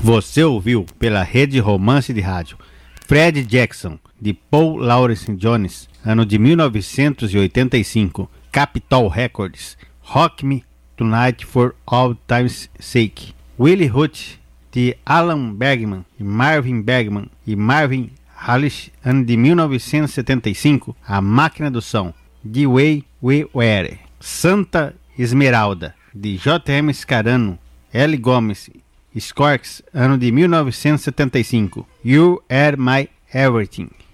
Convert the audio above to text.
Você ouviu pela Rede Romance de Rádio Fred Jackson, de Paul Laurence Jones, ano de 1985, Capitol Records, Rock Me Tonight for All Time's Sake. Willie Hutch, de Alan Bergman e Marvin Hallish, ano de 1975, A Máquina do Som, The Way We Were. Santa Esmeralda, de J.M. Scarano, L. Gomes, Scorks, ano de 1975, You Are My Everything.